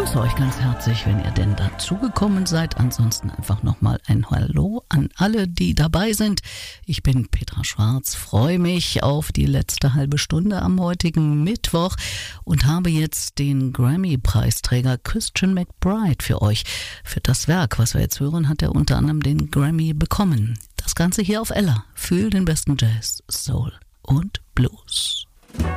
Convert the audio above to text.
begrüße euch ganz herzlich, wenn ihr denn dazugekommen seid. Ansonsten einfach nochmal ein Hallo an alle, die dabei sind. Ich bin Petra Schwarz, freue mich auf die letzte halbe Stunde am heutigen Mittwoch und habe jetzt den Grammy-Preisträger Christian McBride für euch. Für das Werk, was wir jetzt hören, hat er unter anderem den Grammy bekommen. Das Ganze hier auf Ella für den besten Jazz, Soul und Blues.